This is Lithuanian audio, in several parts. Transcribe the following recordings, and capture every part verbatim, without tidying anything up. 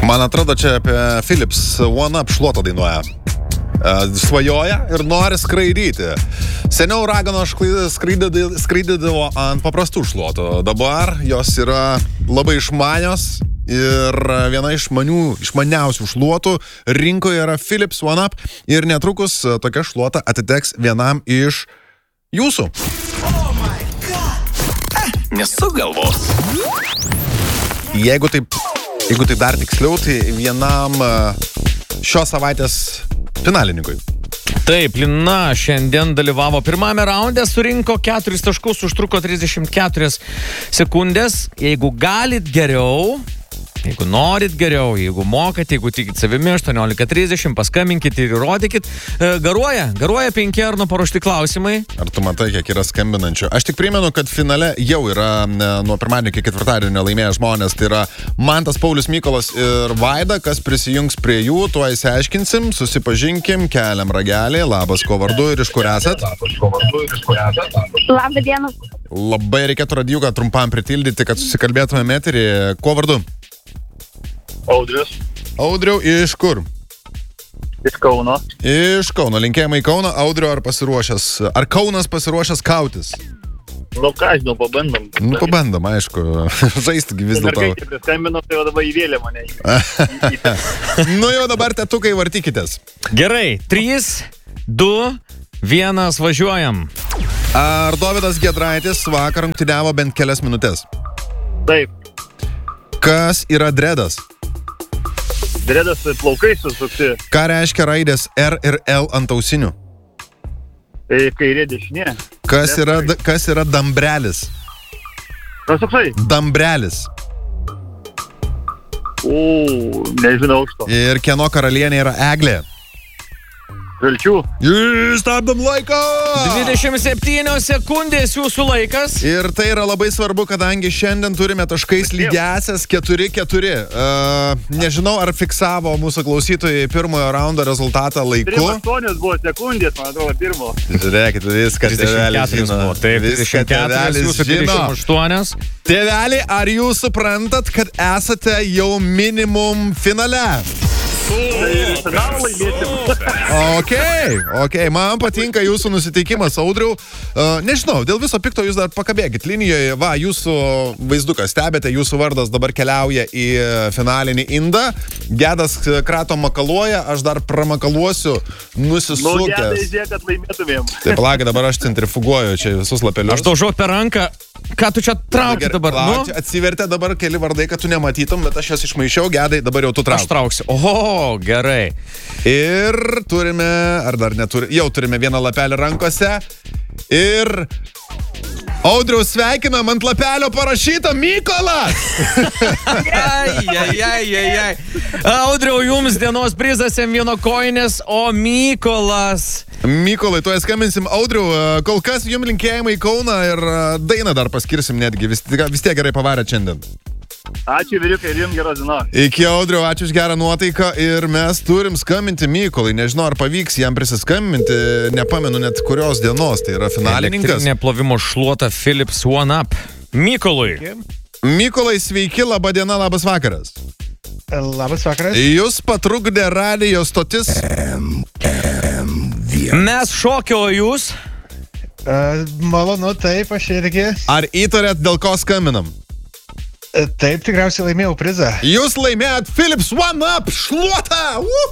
Man atrodo, čia apie Philips One Up šluotą dainuoja. Svajoja ir nori skraidyti. Seniau raganos skraidydavo ant paprastų šluotų. Dabar jos yra labai išmanios ir viena iš manių, išmaniausių šluotų rinkoje yra Philips One Up ir netrukus tokia šluota atiteks vienam iš jūsų. Oh my God. Eh, nesugalvos. Jeigu taip, jeigu taip dar tiksliau, tai vienam šios savaitės finalininkui. Taip, Lina šiandien dalyvavo pirmame raunde, surinko keturis taškus, užtruko trisdešimt keturias sekundės. Jeigu galit geriau, jeigu norit geriau, jeigu mokat, jeigu tikit savimi, aštuoniolika trisdešimt, paskambinkit ir įrodykit. Garuoja, garuoja penki Arno paruošti klausimai. Ar tu matai, kiek yra skambinančių? Aš tik primenu, kad finale jau yra nuo pirmadienio iki ketvirtadienio laimėję žmonės. Tai yra Mantas, Paulius, Mykolas ir Vaida, kas prisijungs prie jų, tuo įsiaiškinsim, susipažinkim, keliam ragelį. Labas, ko vardu ir iš kur esat? Labą dieną. Labai reikėtų radijuką trumpam pritildyti, kad susikalbėtumėm eterį. Ko vardu? Audrius. Audriau, iš kur? Iš Kauno. Iš Kauno. Linkėjimai Kauno. Audriau, ar pasiruošęs? Ar Kaunas pasiruošęs kautis? Nu ką, žinau, pabandom. Nu, pabandom, aišku. Žaisti vis dėlto. Mergaitė priskambino, tai jau dabar įvėlė mane. Nu jau dabar tetukai vartykitės. Gerai, trys, du, vienas, važiuojam. Ar Dovydas Giedraitis vakar rungtyniavo bent kelias minutės? Taip. Kas yra dredas? Dredas plaukai susukti. Ką reiškia raidės R ir L ant ausinių? Tai kairė dešinė. Kas yra, kas yra dambrelis? Kas toksai? Dambrelis. O, nežinau iš to. Ir kieno karalienė yra Eglė? Žalčių. Stabdom laiką! dvidešimt septynios sekundės jūsų laikas. Ir tai yra labai svarbu, kadangi šiandien turime taškais lygiasias keturi keturi. Uh, nežinau, ar fiksavo mūsų klausytojai pirmojo raundo rezultatą laiku. tris aštuonios buvo sekundės, man atrodo, pirmo. Žiūrėkit, viską tėvelis žino. Taip, viską tėvelis žino. aštuonios. Tėveli, ar jūs suprantat, kad esate jau minimum finale? Tai finalą laimėsim. Ok, ok, man patinka jūsų nusiteikimas, Audriau. Uh, nežinau, dėl viso pikto jūs dar pakabėkit linijoje. Va, jūsų vaizdukas stebėte, jūsų vardas dabar keliauja į finalinį indą. Gedas krato makaluoja, aš dar pramakaluosiu nusisukęs. Nu, Gedai, žiūrėk, kad laimėtumėm. Taip, palauk, dabar aš centrifuguoju čia visus lapelius. Aš daužau per ranką. Ką tu čia trauki dabar? Palauk, Nu? atsivertė dabar keli vardai, kad tu nematytum, bet aš jas išmaišiau, Gedai, dabar jau tu trauki. Aš trauksiu. Oho, gerai. Ir turime, ar dar neturime, jau turime vieną lapelį rankose. Ir Audriau, sveikinam, ant lapelio parašyta Mykolas. Ai, ai, ai, ai, ai. Audriau, jums dienos prizas M vieno koinės, o Mykolas. Mykolai, tu skambinsim. Audriau, kol kas jums linkėjimai į Kauną ir dainą dar paskirsim netgi. Vis, vis tiek gerai pavarė šiandien. Ačiū, vyriukai, ir jums geros dienos. Iki, Audriau, ačiū už gerą nuotaiką ir mes turim skambinti Mykolai. Nežinau, ar pavyks jam prisiskambinti, nepamenu net kurios dienos, tai yra finalininkas. Elektrinė plovimo šluota Philips One Up. Mykolui. Mykolai, sveiki, laba diena, labas vakaras. Labas vakaras. Jūs patrukdė radijo stotis. Mes šokio, o jūs? Uh, malonu, taip, aš irgi. Ar įtarėt, dėl ko skambinam? Uh, taip, tikriausiai laimėjau prizą. Jūs laimėjot Philips One Up šluotą!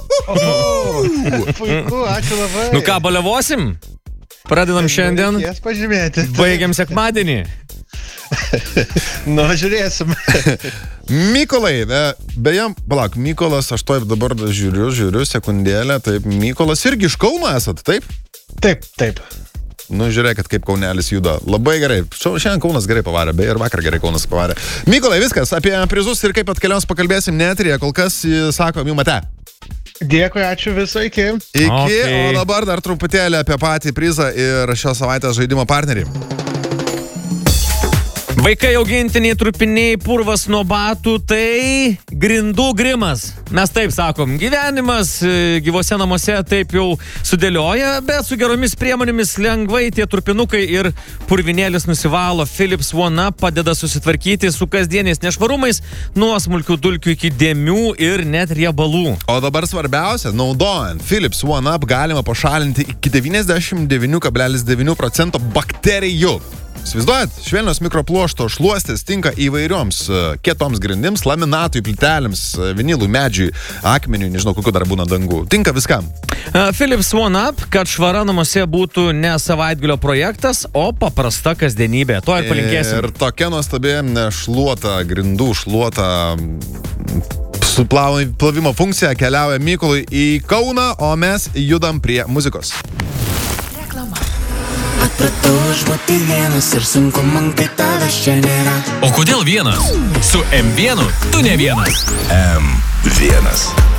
Puiku, ačiū labai. Nu ką, baliavosim? Pradedam šiandien. Jas pažymėti. Baigiam sekmadienį. Nu, žiūrėsim. Mykolai, beje, palauk, Mykolas, aš to dabar žiūriu, žiūriu, sekundėlę, taip, Mykolas irgi iš Kauno esat, taip? Taip, taip. Nu, žiūrėkit, kaip Kaunelis juda. Labai gerai. Šiandien Kaunas gerai pavarė, beje, ir vakar gerai Kaunas pavarė. Mykolai, viskas, apie prizus ir kaip atkeliaus pakalbėsim neeteryje, kol kas, sakom, jum ate. Dėkui, ačiū viso, iki. Iki, Okay. O dabar dar truputėlį apie patį prizą ir šios savaitės žaidimo partnerį. Vaikai augintiniai, trupiniai, purvas nuo batų, tai grindų grimas. Mes taip sakom, gyvenimas gyvose namuose taip jau sudėlioja, bet su geromis priemonėmis lengvai tie trupinukai ir purvinėlis nusivalo. Philips One Up padeda susitvarkyti su kasdieniais nešvarumais, nuo smulkių dulkių iki dėmių ir net riebalų. O dabar svarbiausia, naudojant Philips One Up galima pašalinti iki devyniasdešimt devyni kablelis devyni procento bakterijų. Įsivaizduojat, švelnios mikropluošto šluostės tinka įvairioms kietoms grindims, laminatui, plytelėms, vinilui, medžiui, akmeniui, nežinau, kokiu dar būna dangų. Tinka viskam. Uh, Philips One Up, kad švara namuose būtų ne savaitgalio projektas, o paprasta kasdienybė. To ir palinkėsim. Ir tokia nuostabi šluota, grindų šluota su plovimo funkcija keliauja Mykolui į Kauną, o mes judam prie muzikos. Atpratau aš būti vienas ir sunku man, kai tavęs čia nėra. O kodėl vienas? Su M vienu tu ne vienas. M vienas.